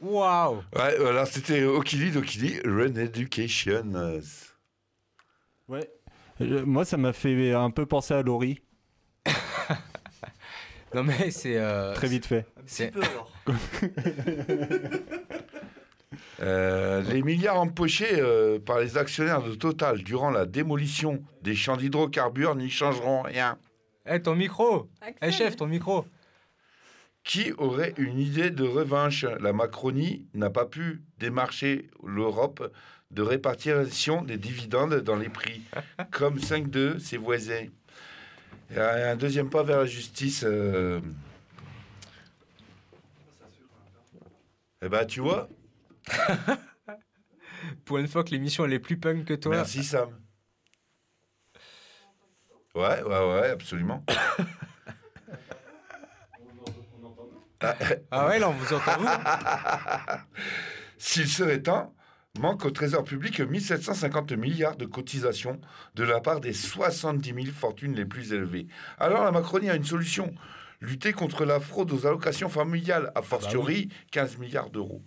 Waouh. Ouais, alors c'était Okili Dokili Run Education. Ouais. Moi, ça m'a fait un peu penser à Laurie. Non mais c'est... Très vite fait. Un petit C'est- peu alors. Les milliards empochés par les actionnaires de Total durant la démolition des champs d'hydrocarbures n'y changeront rien. ton micro. Axel. Chef, ton micro. Qui aurait une idée de revanche? La Macronie n'a pas pu démarcher l'Europe de répartition des dividendes dans les prix, comme 5 de ses voisins. Il y a un deuxième pas vers la justice. Eh ben, tu vois. Pour une fois que l'émission elle est plus punk que toi. Merci, Sam. Ouais, absolument. Ah ouais, là on vous entend vous. S'il serait temps, manque au Trésor public 1750 milliards de cotisations de la part des 70 000 fortunes les plus élevées. Alors la Macronie a une solution. Lutter contre la fraude aux allocations familiales, a fortiori 15 milliards d'euros.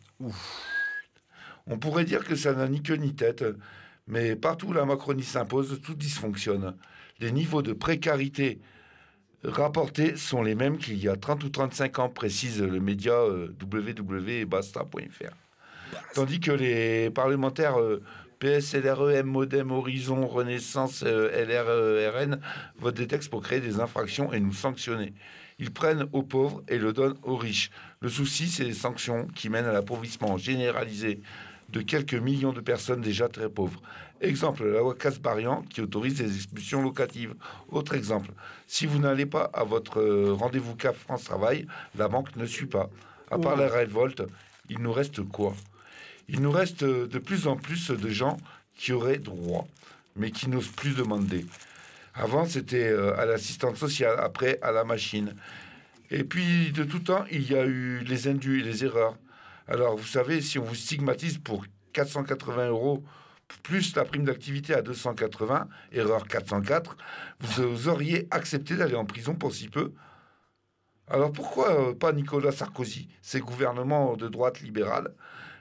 On pourrait dire que ça n'a ni queue ni tête, mais partout où la Macronie s'impose, tout dysfonctionne. Les niveaux de précarité rapportés sont les mêmes qu'il y a 30 ou 35 ans, précise le média www.basta.fr. Tandis que les parlementaires PS, LREM, Modem, Horizon, Renaissance, LRERN votent des textes pour créer des infractions et nous sanctionner. Ils prennent aux pauvres et le donnent aux riches. Le souci, c'est les sanctions qui mènent à l'appauvrissement généralisé de quelques millions de personnes déjà très pauvres. Exemple, la loi Kasbarian qui autorise les expulsions locatives. Autre exemple, si vous n'allez pas à votre rendez-vous CAF France Travail, la banque ne suit pas. À part la révolte, il nous reste quoi? Il nous reste de plus en plus de gens qui auraient droit, mais qui n'osent plus demander. Avant, c'était à l'assistante sociale, après à la machine. Et puis, de tout temps, il y a eu les indus et les erreurs. Alors, vous savez, si on vous stigmatise pour 480 euros, plus la prime d'activité à 280, erreur 404, vous auriez accepté d'aller en prison pour si peu? Alors, pourquoi pas Nicolas Sarkozy, ces gouvernements de droite libérale,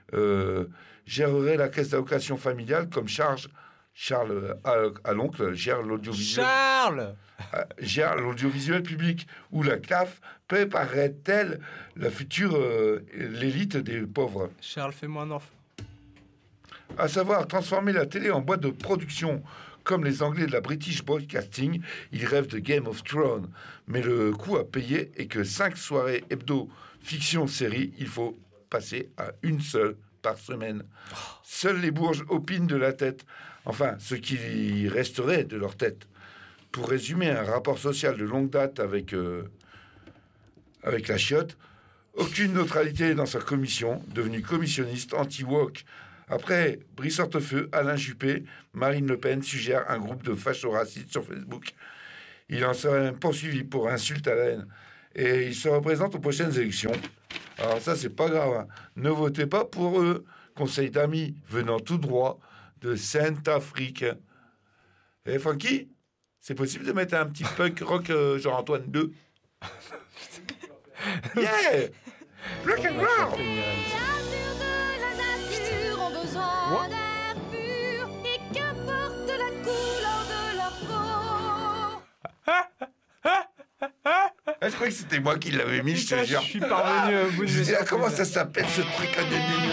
gérerait la caisse d'allocation familiale comme Charles à l'oncle gère l'audiovisuel. Charles Gère l'audiovisuel public, où la CAF préparerait-elle la future l'élite des pauvres? Charles, fais-moi un enfant. À savoir, transformer la télé en boîte de production, comme les Anglais de la British Broadcasting, ils rêvent de Game of Thrones. Mais le coût à payer est que 5 soirées hebdo, fiction, série, il faut passer à une seule par semaine. Seuls les bourges opinent de la tête. Enfin, ce qui resterait de leur tête. Pour résumer un rapport social de longue date avec la chiotte, aucune neutralité dans sa commission, devenue commissionniste, anti-woke. Après Brice Hortefeux, Alain Juppé, Marine Le Pen suggèrent un groupe de facho-racistes sur Facebook. Il en serait même poursuivi pour insulte à la haine. Et il se représente aux prochaines élections. Alors ça, c'est pas grave. Hein. Ne votez pas pour eux. Conseil d'amis venant tout droit de Sainte-Afrique. Et Francky, c'est possible de mettre un petit punk rock genre Antoine II? Yeah! Rock and roll! Les azurs de la nature ont besoin d'air pur et qu'importe la couleur de leur peau. Je croyais que c'était moi qui l'avais mis, je te Putain, jure. je suis parvenu au bout de Je mes disais, comment surprises. ça s'appelle ce truc à